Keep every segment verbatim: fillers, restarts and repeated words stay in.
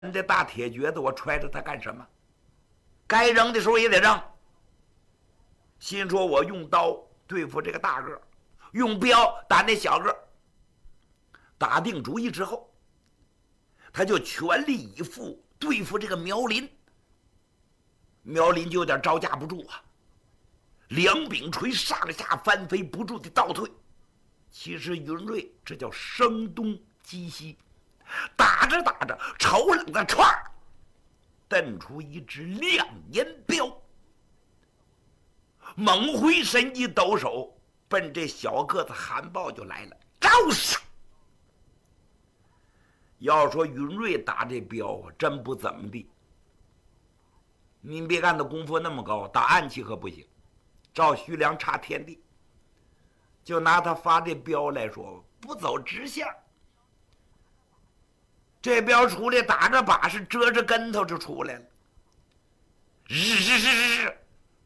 这大铁橛子，我揣着它干什么？该扔的时候也得扔。心说我用刀对付这个大个，用镖打那小个。打定主意之后，他就全力以赴对付这个苗林。苗林就有点招架不住啊，两柄锤上下翻飞，不住的倒退。其实云瑞这叫声东击西，打着打着，丑冷的歘瞪出一只亮银镖，猛挥身一抖手，奔这小个子韩豹就来了，招手。要说云瑞打这镖啊，真不怎么地。您别看他功夫那么高，打暗器可不行，照徐良差天地。就拿他发这镖来说，不走直线，这镖出来打着把式，折着跟头就出来了，日日日日。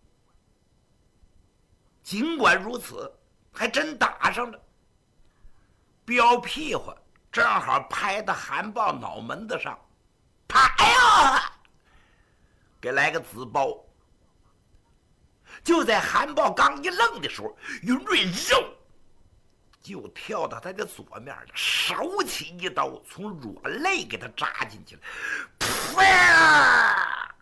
尽管如此，还真打上了。镖屁股正好拍到韩豹脑门子上，啪！哎呀，给来个紫包。就在韩豹刚一愣的时候，云瑞肉就跳到他的左面了，手起一刀，从软肋给他扎进去了。啪！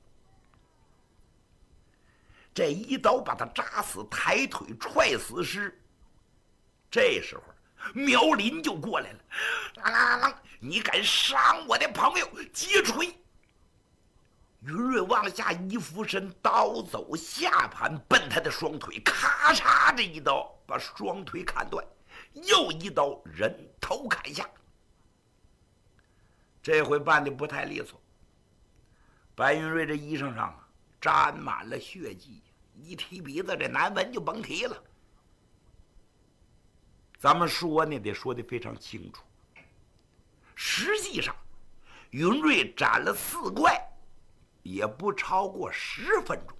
这一刀把他扎死，抬腿踹死尸。这时候苗林就过来了，啷啷啷！你敢伤我的朋友，接锤！云瑞往下一俯身，刀走下盘，奔他的双腿，咔嚓这一刀把双腿砍断，又一刀人头砍下。这回办的不太利索，白云瑞这衣裳上啊沾满了血迹，一提鼻子这难闻就甭提了。咱们说呢，得说的非常清楚。实际上，云瑞斩了四怪，也不超过十分钟。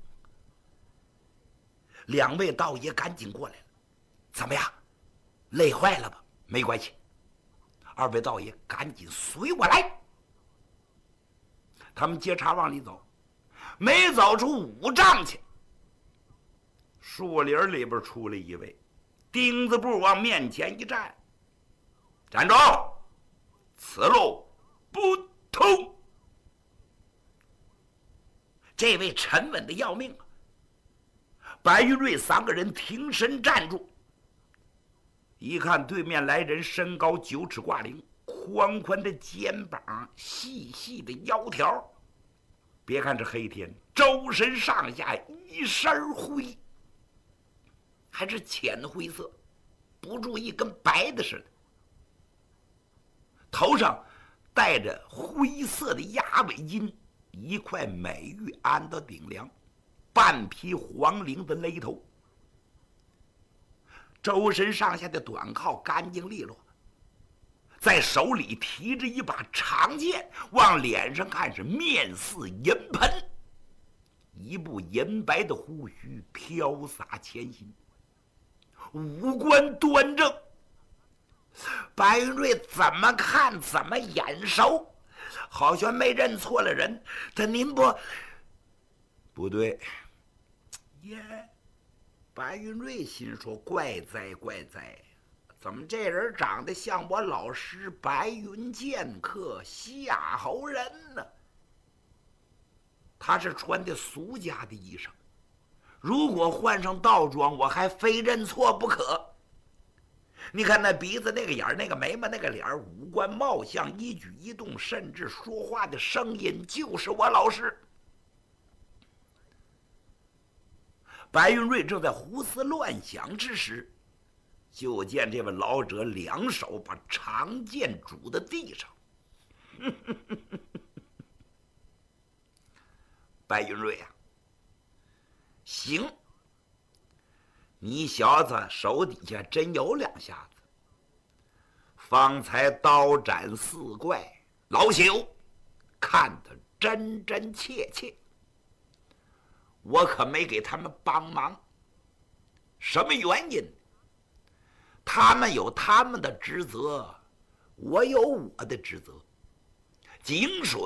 两位道爷赶紧过来了，怎么样？累坏了吧？没关系，二位道爷赶紧随我来。他们接茬往里走，没走出五丈去，树林里边出来一位。钉子步往面前一站，站住！此路不通。这位沉稳的要命啊！白玉瑞三个人挺身站住，一看对面来人身高九尺挂零，宽宽的肩膀，细细的腰条。别看这黑天，周身上下一身灰，还是浅灰色，不注意跟白的似的。头上戴着灰色的鸭尾巾，一块美玉安到顶梁，半匹黄绫的勒头。周身上下的短靠干净利落，在手里提着一把长剑，往脸上看是面似银盆，一部银白的胡须飘洒前行，五官端正。白云瑞怎么看怎么眼熟，好像没认错了人。他您不不对耶？白云瑞心说：怪哉怪哉，怎么这人长得像我老师白云剑客夏侯人呢？他是穿的俗家的衣裳，如果换上道装，我还非认错不可。你看那鼻子那个眼那个眉毛那个脸，五官貌相，一举一动，甚至说话的声音，就是我老师。白云瑞正在胡思乱想之时，就见这位老者两手把长剑拄在地上。白云瑞啊，行，你小子手底下真有两下子。方才刀斩四怪，老朽看得真真切切，我可没给他们帮忙。什么原因？他们有他们的职责，我有我的职责。 井水